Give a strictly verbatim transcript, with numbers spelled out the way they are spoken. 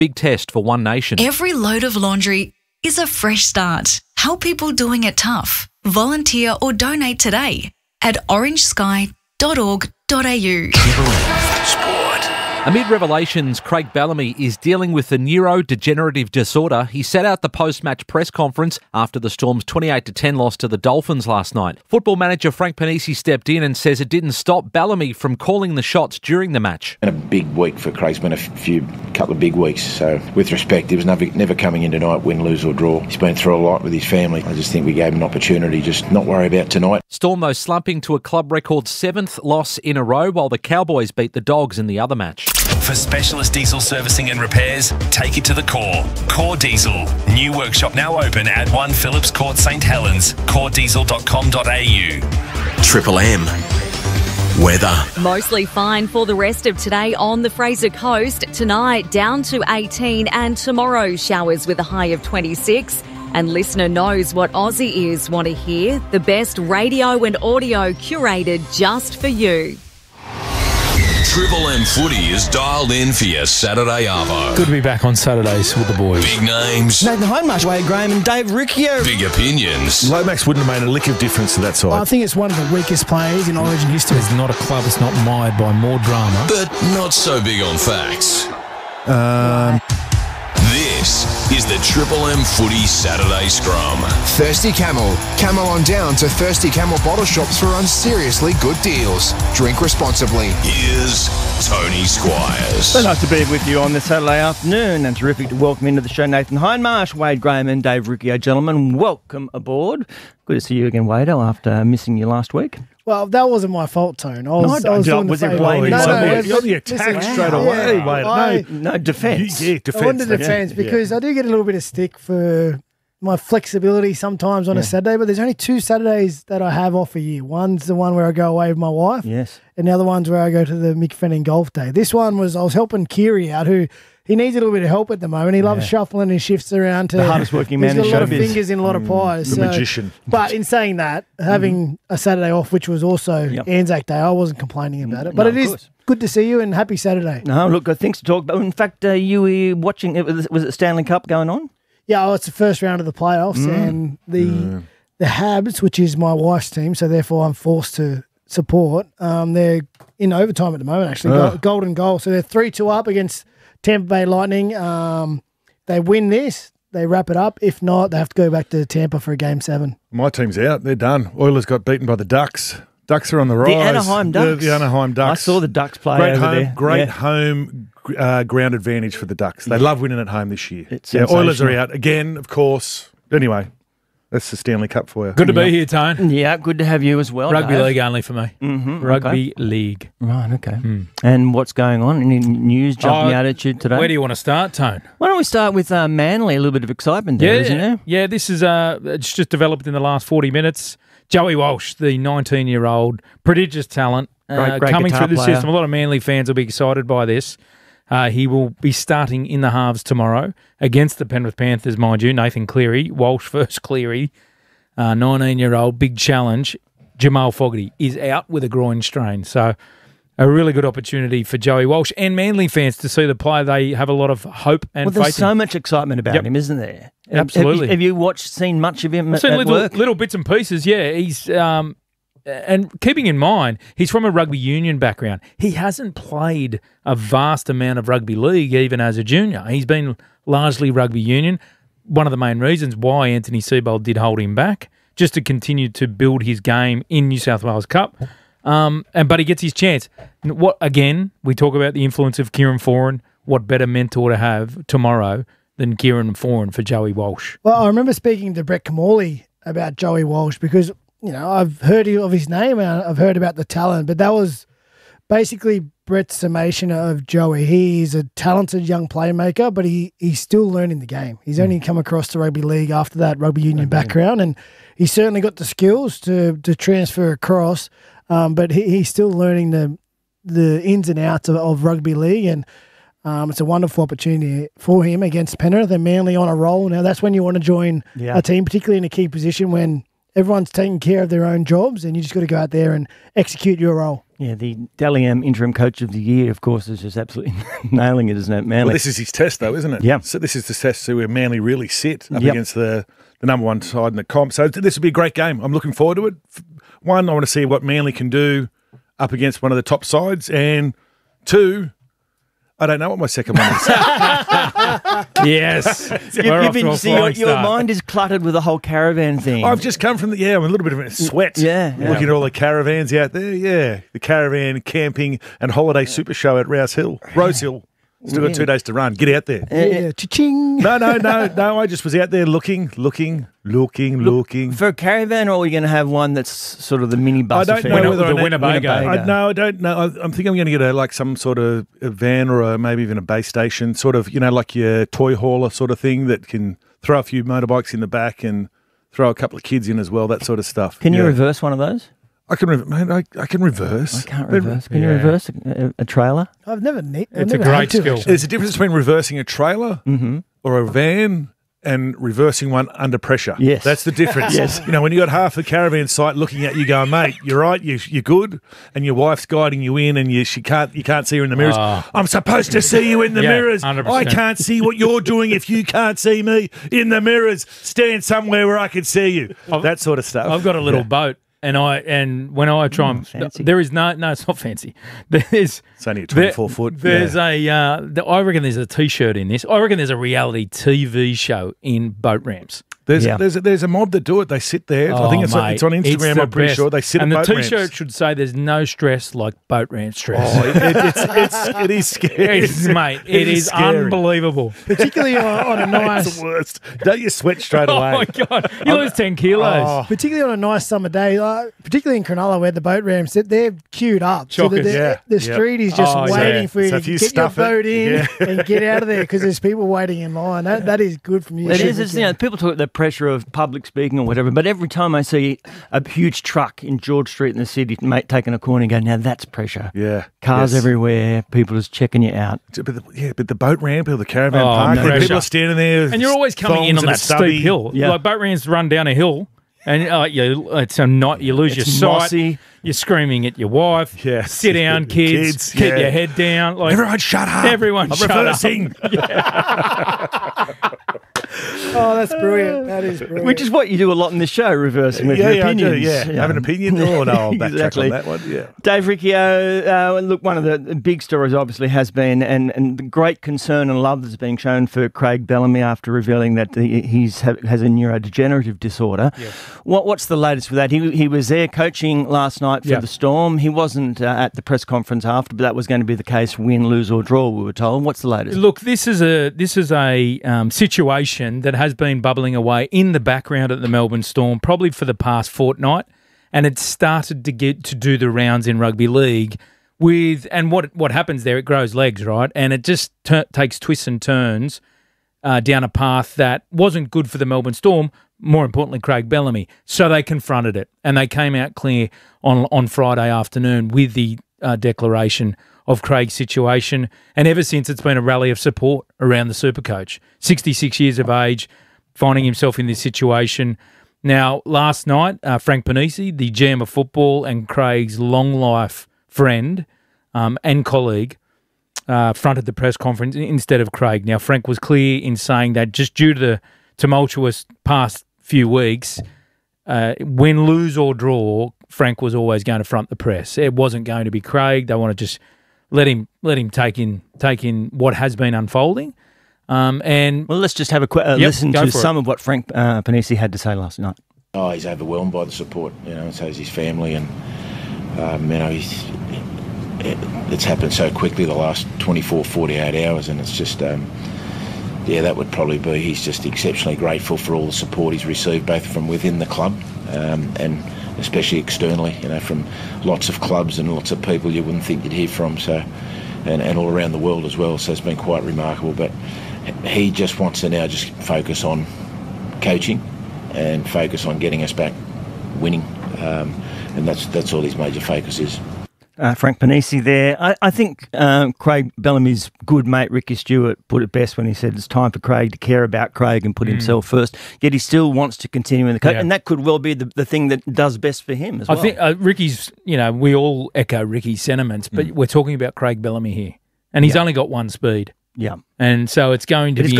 Big test for One Nation. Every load of laundry is a fresh start. Help people doing it tough. Volunteer or donate today at orange sky dot org dot a u. Sport. Amid revelations, Craig Bellamy is dealing with a neurodegenerative disorder. He set out the post-match press conference after the Storm's twenty-eight to ten loss to the Dolphins last night. Football manager Frank Panisi stepped in and says it didn't stop Bellamy from calling the shots during the match. Been a big week for Craig. It's been a few, couple of big weeks. So, with respect, he was never, never coming in tonight, win, lose or draw. He's been through a lot with his family. I just think we gave him an opportunity, just not worry about tonight. Storm, though, slumping to a club record seventh loss in a row, while the Cowboys beat the Dogs in the other match. For specialist diesel servicing and repairs, take it to the core. Core Diesel. New workshop now open at one Phillips Court, St Helens. core diesel dot com dot a u. Triple M. Weather. Mostly fine for the rest of today on the Fraser Coast. Tonight down to eighteen, and tomorrow showers with a high of twenty-six. And listener knows what Aussie ears want to hear. The best radio and audio curated just for you. Triple M Footy is dialed in for your Saturday arvo. Good to be back on Saturdays with the boys. Big names. Nathan Hindmarsh, Wade Graham and Dave Riccio. Big opinions. Lomax wouldn't have made a lick of difference to that side. I think it's one of the weakest players in Origin history. There's not a club that's not mired by more drama. But not so big on facts. Um... This is the Triple M Footy Saturday Scrum. Thirsty Camel. Camel on down to Thirsty Camel bottle shops for unseriously good deals. Drink responsibly. Here's Tony Squires. So nice to be with you on this Saturday afternoon, and terrific to welcome into the show Nathan Hindmarsh, Wade Graham and Dave Riccio. Gentlemen, welcome aboard. Good to see you again, Wade, after missing you last week. Well, that wasn't my fault, Tone. I was, no, I was, no, doing was the it favour. blaming no, no, no, no, You're the attack listen, straight wow. away, yeah, mate. I, No, no defence. Yeah, defence. I wanted defence because yeah. I do get a little bit of stick for my flexibility sometimes on yeah. a Saturday, but there's only two Saturdays that I have off a year. One's the one where I go away with my wife, yes, and the other one's where I go to the Mick Fanning Golf Day. This one was I was helping Kiri out, who he needs a little bit of help at the moment. He loves yeah. shuffling his shifts around to the hardest working man he's in got a lot of showbiz. fingers in a lot of pies. The so, magician. But in saying that, having a Saturday off, which was also Yep. Anzac Day, I wasn't complaining about it. But No, it of is course. good to see you and happy Saturday. No, look, got things to talk about. In fact, uh, you were watching, it was, was it Stanley Cup going on? Yeah, well, it's the first round of the playoffs, Mm. and the Mm. the Habs, which is my wife's team, so therefore I'm forced to support. Um, they're in overtime at the moment, actually, Oh. Go- golden goal. So they're three two up against Tampa Bay Lightning. Um, they win this, they wrap it up. If not, they have to go back to Tampa for a game seven. My team's out. They're done. Oilers got beaten by the Ducks. Ducks are on the rise. The Anaheim Ducks. The, the Anaheim Ducks. I saw the Ducks play great over home, there. Great Yeah. home uh, ground advantage for the Ducks. They Yeah. love winning at home this year. It's yeah, Oilers are sensational. out again, of course. Anyway, that's the Stanley Cup for you. Good to be here, Tone. Yeah, good to have you as well. Rugby Dave. league only for me. Mm-hmm, Rugby league. Right, okay. And what's going on? Any news jumping Oh, out at you today? Where do you want to start, Tone? Why don't we start with uh, Manly? A little bit of excitement there, Yeah, isn't there? yeah. This is uh, it's just developed in the last forty minutes. Joey Walsh, the nineteen-year-old prodigious talent, uh, Great- great coming guitar through the player. system. A lot of Manly fans will be excited by this. Uh, he will be starting in the halves tomorrow against the Penrith Panthers, mind you. Nathan Cleary, Walsh versus Cleary, uh, nineteen-year-old, big challenge. Jamal Fogarty is out with a groin strain, so a really good opportunity for Joey Walsh and Manly fans to see the player. They have a lot of hope and Well, faith there's in. so much excitement about Yep. him, isn't there? Absolutely. Have, have you watched, seen much of him I've at, seen at little, work? little bits and pieces, yeah. He's um, and keeping in mind, he's from a rugby union background. He hasn't played a vast amount of rugby league even as a junior. He's been largely rugby union. One of the main reasons why Anthony Seibold did hold him back, just to continue to build his game in New South Wales Cup. Um, and but he gets his chance. What again? We talk about the influence of Kieran Foran. What better mentor to have tomorrow than Kieran Foran for Joey Walsh? Well, I remember speaking to Brett Camorley about Joey Walsh because, you know, I've heard of his name and I've heard about the talent, but that was basically Brett's summation of Joey. He's a talented young playmaker, but he, he's still learning the game. He's only come across the rugby league after that rugby union background, and he's certainly got the skills to to transfer across, um, but he, he's still learning the the ins and outs of, of rugby league, and um, it's a wonderful opportunity for him against Penrith and Manly on a roll. Now, that's when you want to join Yeah. a team, particularly in a key position when everyone's taking care of their own jobs and you just got to go out there and execute your role. Yeah, the Dally M Interim Coach of the Year, of course, is just absolutely nailing it, isn't it, Manly? Well, this is his test, though, isn't it? Yeah. So this is the test to see where Manly really sit up Yep. against the, the number one side in the comp. So this will be a great game. I'm looking forward to it. One, I want to see what Manly can do up against one of the top sides. And two, I don't know what my second one is. Yes. You- We're you've off to been- a see, your, flying your start. mind is cluttered with the whole caravan thing. I've just come from the, yeah, I'm a little bit of a sweat. Yeah, yeah. Looking at all the caravans out there, yeah. The caravan, camping and holiday super show at Rouse Hill, Rose Hill. Still got two days to run. Get out there. Yeah, cha-ching. No, no, no, no. I just was out there looking, looking, looking, looking. For a caravan, or are we going to have one that's sort of the mini I bus don't affair? know whether the I Winnebago. I, no, I don't know. I, I'm thinking I'm going to get a like some sort of a van or a, maybe even a base station, sort of, you know, like your toy hauler sort of thing that can throw a few motorbikes in the back and throw a couple of kids in as well. That sort of stuff. Can you Yeah. reverse one of those? I can, re- man, I, I can reverse. I can't But- reverse. Can you Yeah. reverse a, a trailer? I've never ne- I've It's a never great had to, skill. actually. There's a difference between reversing a trailer Mm-hmm. or a van and reversing one under pressure. Yes. That's the difference. Yes. You know, when you got half the caravan site looking at you going, mate, you're right, you, you're good, and your wife's guiding you in and you she can't you can't see her in the mirrors. Oh. I'm supposed to see you in the Yeah, mirrors. one hundred I percent. can't see what you're doing if you can't see me in the mirrors. Stand somewhere where I can see you. I've- that sort of stuff. I've got a little Yeah. boat, and I and when I try and fancy. there is no no, it's not fancy. There's It's only a there- twenty-four foot. There's yeah. a uh, the, I reckon there's a T-shirt in this. I reckon there's a reality T V show in boat ramps. There's, Yeah. there's, a, there's a mob that do it. They sit there. I Oh, think it's, on, mate, it's on Instagram, the I'm pretty best. sure. They sit and at the boat T-shirt ramps. should say "There's no stress like boat ramp stress." Oh, it, it, it's, it's, it is scary. It's, mate, it is scary. unbelievable. Particularly on, on a It's nice, the worst. Don't you sweat straight Oh away? my god, you lose ten kilos. Oh. particularly on a nice summer day, like, particularly in Cronulla where the boat ramps, they're, they're queued up. So Chockers. the, the, Yeah, the yeah. street is just Oh, yeah. waiting for you So to if you get your stuff it, boat in yeah. and get out of there because there's people waiting in line. That, that is good from you. It is. It's, you know, people talk about the pressure of public speaking or whatever, but every time I see a huge truck in George Street in the city, mate, taking a corner, and go, now that's pressure. Yeah. Cars Yes. everywhere, people just checking you out. But the, yeah, but the boat ramp or the caravan Oh, park, pressure. people are standing there. And you're always coming in thongs on and that a stubby. steep hill. Yeah. Like boat ramps run down a hill, and uh, you, it's a not. You lose It's your sight. mossy. You're screaming at your wife. Yeah. Sit down, kids. Kids, Keep yeah. your head down. Like Everyone shut up. Everyone I'm shut up. reversing. Oh, that's brilliant. That is brilliant. Which is what you do a lot in this show, reversing with Yeah, your yeah, I do, opinions. yeah. Have an opinion? Oh, no, I'll backtrack Exactly. on that one. Yeah. Dave Riccio, uh, look, one of the the big stories obviously has been, and, and the great concern and love that's being shown for Craig Bellamy after revealing that he he's, ha- has a neurodegenerative disorder. Yes. What What's the latest with that? He, he was there coaching last night for Yeah. the Storm. He wasn't uh, at the press conference after, but that was going to be the case, win, lose or draw, we were told. What's the latest? Look, this is a this is a um, situation that has been bubbling away in the background at the Melbourne Storm probably for the past fortnight, and it's started to get to do the rounds in rugby league. With and what what happens there, it grows legs, right? And it just t- takes twists and turns uh, down a path that wasn't good for the Melbourne Storm. More importantly, Craig Bellamy. So they confronted it, and they came out clear on on Friday afternoon with the uh, declaration of Craig's situation. And ever since, it's been a rally of support around the Supercoach. sixty-six years of age, finding himself in this situation. Now, last night, uh, Frank Panisi, the G M of football and Craig's long life friend um, and colleague, uh, fronted the press conference instead of Craig. Now, Frank was clear in saying that just due to the tumultuous past few weeks, uh, win, lose or draw, Frank was always going to front the press. It wasn't going to be Craig. They want to just let him let him take in take in what has been unfolding. Um, and Well, let's just have a quick uh, Yep, listen go to for it. some of what Frank uh, Panisi had to say last night. Oh, he's overwhelmed by the support, you know, and so is his family. And, um, you know, he's, it, it's happened so quickly the last twenty-four, forty-eight hours, and it's just, um, yeah, that would probably be, he's just exceptionally grateful for all the support he's received, both from within the club um, and especially externally, you know, from lots of clubs and lots of people you wouldn't think you'd hear from, so, and, and all around the world as well, so it's been quite remarkable. But he just wants to now just focus on coaching and focus on getting us back winning, um, and that's that's all his major focus is. Uh, Frank Panisi there. I, I think um, Craig Bellamy's good mate Ricky Stewart put it best when he said it's time for Craig to care about Craig and put mm. himself first. Yet he still wants to continue in the coach, yeah. and that could well be the, the thing that does best for him as I well. I think uh, Ricky's, you know, we all echo Ricky's sentiments, but mm. we're talking about Craig Bellamy here, and he's yeah. only got one speed. Yeah. And so it's going to but be he's